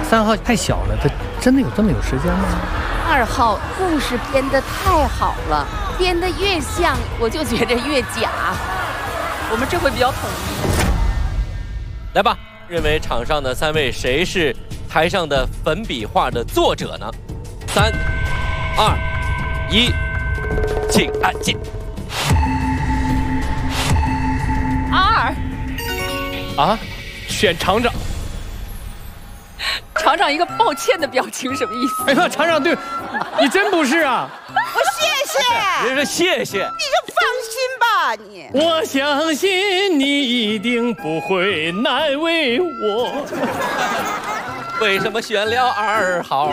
3号太小了，他真的有这么有时间吗 ？2号故事编得太好了，编得越像，我就觉得越假。 我们这回比较统一。 来吧，认为场上的3位谁是台上的粉笔画的作者呢？3、2、1，请按键。 2。 啊，选厂长。 厂长一个抱歉的表情，什么意思？ 哎呀，厂长，对，你真不是啊！ 我谢谢， 人说谢谢， 你就放心吧，你。 我相信你一定不会难为我。 为什么选了2号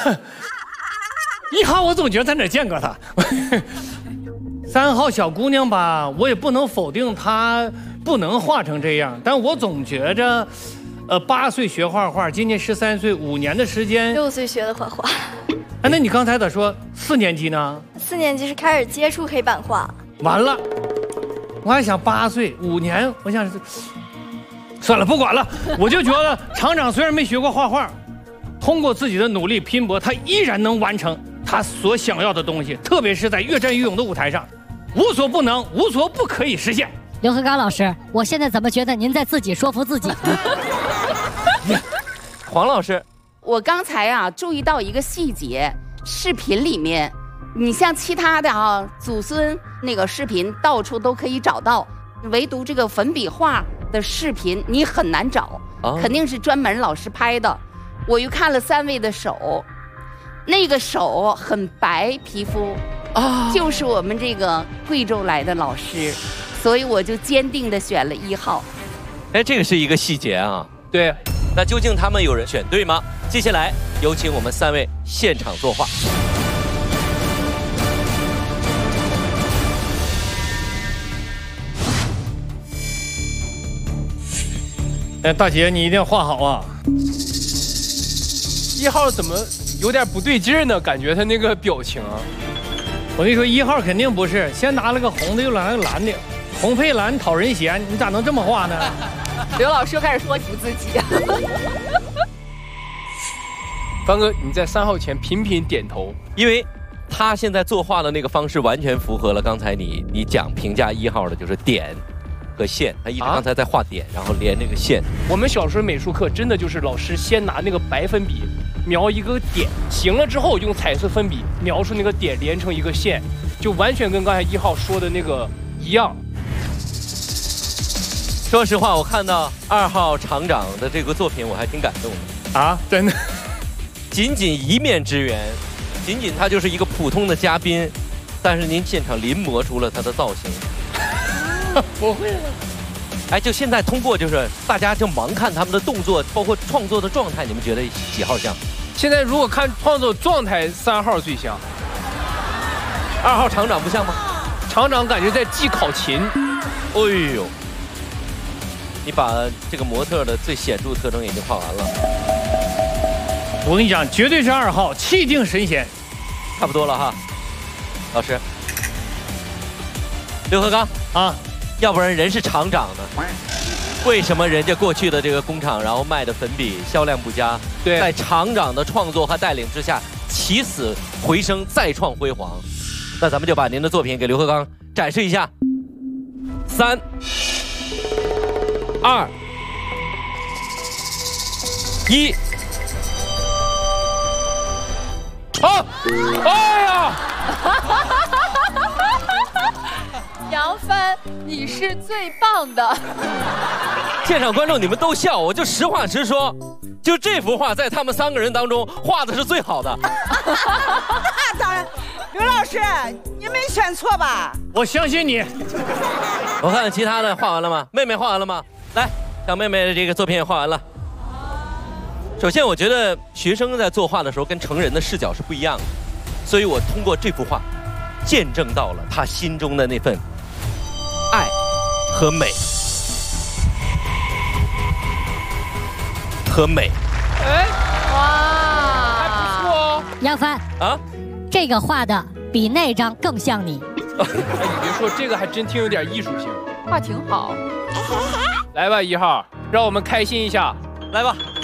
？1号我总觉得在哪儿见过他。3号小姑娘吧，我也不能否定她不能画成这样，但我总觉着。8岁学画画，今年13岁，5年的时间。 6岁学的画画。 哎，那你刚才咋说4年级呢 ？4年级是开始接触黑板画。 完了，我还想8岁5年，我想算了，不管了。我就觉得厂长虽然没学过画画，通过自己的努力拼搏，他依然能完成他所想要的东西，特别是在越战越勇的舞台上，无所不能，无所不可以实现。 刘和刚老师，我现在怎么觉得您在自己说服自己？ 黄老师， 我刚才啊注意到一个细节，视频里面，你像其他的啊祖孙那个视频到处都可以找到，唯独这个粉笔画的视频你很难找，肯定是专门老师拍的。我又看了3位的手，那个手很白皮肤啊，就是我们这个贵州来的老师，所以我就坚定的选了1号。 哎，这个是一个细节啊。 对。 那究竟他们有人选对吗？接下来有请我们3位现场作画。 哎，大姐，你一定要画好啊 ！1号怎么有点不对劲儿呢？感觉他那个表情啊。 我跟你说，1号肯定不是，先拿了个红的，又拿了个蓝的，红配蓝讨人嫌，你咋能这么画呢？ 刘老师又开始说服自己。 方哥，你在3号前频频点头， 因为他现在作画的那个方式完全符合了刚才你讲评价1号的，就是点和线。他一直刚才在画点，然后连那个线。 我们小时候美术课真的就是老师先拿那个白粉笔描一个点，行了之后用彩色粉笔描出那个点连成一个线，就完全跟刚才1号说的那个一样。 说实话，我看到2号厂长的这个作品，我还挺感动的啊！真的， 仅一面之缘，仅他就是一个普通的嘉宾，但是您现场临摹出了他的造型。 不会了。 哎，就现在通过就是大家就盲看他们的动作，包括创作的状态，你们觉得几号像？ 现在如果看创作状态，3号最像。 2号厂长不像吗？ 厂长感觉在记考勤。 哎呦！你把这个模特的最显著特征已经画完了。 我跟你讲，绝对是2号，气定神闲。 差不多了哈，老师。刘和刚啊，要不然人是厂长呢，为什么人家过去的这个工厂，然后卖的粉笔销量不佳？ 对， 在厂长的创作和带领之下，起死回生，再创辉煌。那咱们就把您的作品给刘和刚展示一下。3、2、1， 好！哎呀！ 杨帆，你是最棒的。 现场观众你们都笑，我就实话实说，就这幅画在他们3个人当中画的是最好的。 那当然，刘老师，你没选错吧？ 我相信你。 我看其他的画完了吗？妹妹画完了吗？来，小妹妹的这个作品也画完了。首先，我觉得学生在作画的时候跟成人的视角是不一样的，所以我通过这幅画，见证到了他心中的那份爱和美。和美。 哎， 哇， 还不错哦。 杨帆啊，这个画的比那张更像你。 哎，你别说，这个还真挺有点艺术性， 画挺好。 来吧，1号，让我们开心一下， 来吧。